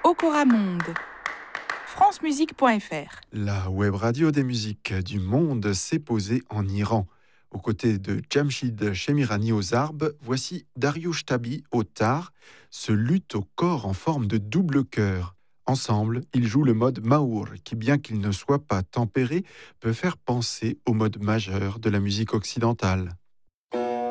Okora Monde. francemusique.fr. La web radio des musiques du monde s'est posée en Iran. Aux côtés de Jamshid Shemirani aux arbes, voici Dariush Tabi au tar, ce luth au corps en forme de double chœur. Ensemble, ils jouent le mode maour, qui bien qu'il ne soit pas tempéré, peut faire penser au mode majeur de la musique occidentale.